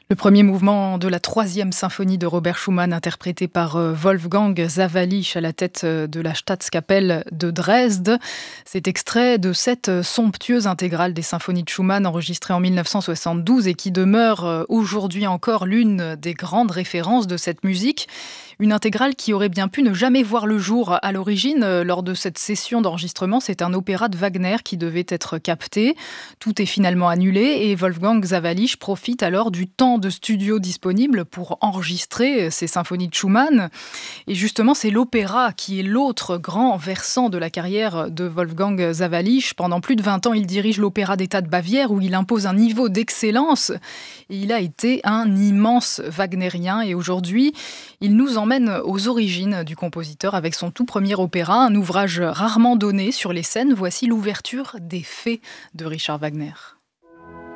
Le premier mouvement de la troisième symphonie de Robert Schumann, interprété par Wolfgang Sawallisch à la tête de la Staatskapelle de Dresde. C'est extrait de cette somptueuse intégrale des symphonies de Schumann enregistrée en 1972 et qui demeure aujourd'hui encore l'une des grandes références de cette musique. Une intégrale qui aurait bien pu ne jamais voir le jour à l'origine. Lors de cette session d'enregistrement, c'est un opéra de Wagner qui devait être capté. Tout est finalement annulé et Wolfgang Sawallisch profite alors du temps de studio disponible pour enregistrer ces symphonies de Schumann. Et justement, c'est l'opéra qui est l'autre grand versant de la carrière de Wolfgang Sawallisch. Pendant plus de 20 ans, il dirige l'Opéra d'État de Bavière où il impose un niveau d'excellence. Et il a été un immense wagnérien et aujourd'hui, il nous emmène aux origines du compositeur avec son tout premier opéra, un ouvrage rarement donné sur les scènes. Voici l'ouverture des Fées de Richard Wagner.